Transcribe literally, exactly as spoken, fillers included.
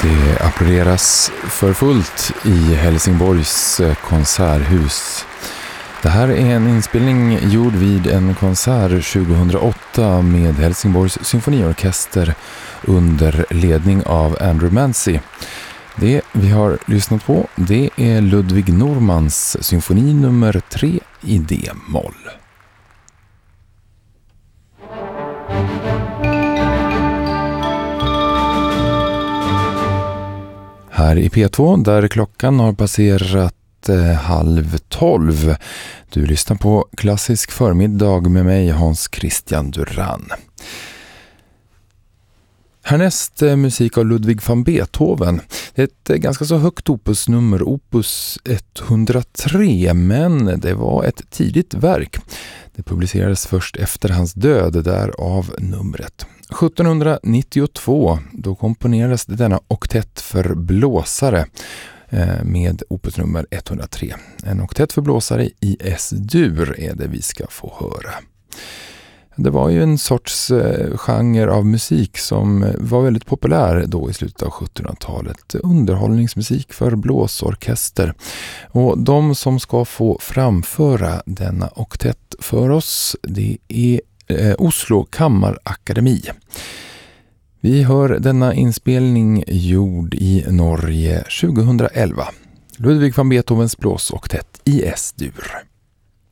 Det applåderas för fullt i Helsingborgs konserthus. Det här är en inspelning gjord vid en konsert tjugohundraåtta med Helsingborgs symfoniorkester under ledning av Andrew Mancy. Det vi har lyssnat på, det är Ludwig Normans symfoni nummer tre i D-moll. Här i P två, där klockan har passerat eh, halv tolv. Du lyssnar på Klassisk förmiddag med mig, Hans Christian Duran. Härnäst eh, musik av Ludwig van Beethoven. Det är ett eh, ganska så högt opusnummer, opus etthundratre, men det var ett tidigt verk. Det publicerades först efter hans död, därav numret. sjuttonhundranittiotvå, då komponerades denna oktett för blåsare eh, med opusnummer etthundratre. En oktett för blåsare i S-dur är det vi ska få höra. Det var ju en sorts eh, genre av musik som var väldigt populär då i slutet av sjuttonhundratalet. Underhållningsmusik för blåsorkester. Och de som ska få framföra denna oktett för oss, det är eh, Oslo Kammarakademi. Vi hör denna inspelning gjord i Norge tjugohundraelva. Ludwig van Beethovens blåsoktett i S-dur.